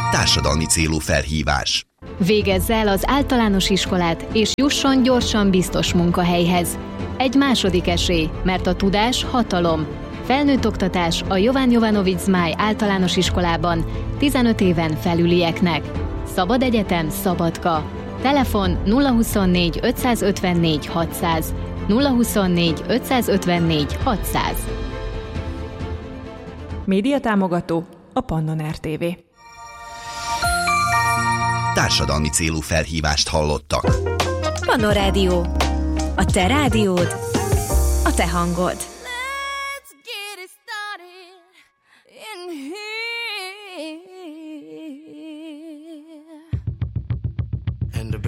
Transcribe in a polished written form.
Társadalmi célú felhívás. Végezze el az általános iskolát, és jusson gyorsan biztos munkahelyhez. Egy második esély, mert a tudás hatalom. Felnőtt oktatás a Jovan Jovanović Zmaj általános iskolában 15 éven felülieknek. Szabad egyetem, Szabadka. Telefon 024 554 600. 024 554 600. Médiatámogató a Pannon RTV. Társadalmi célú felhívást hallottak. Pannon Rádió. A te rádiód, a te hangod.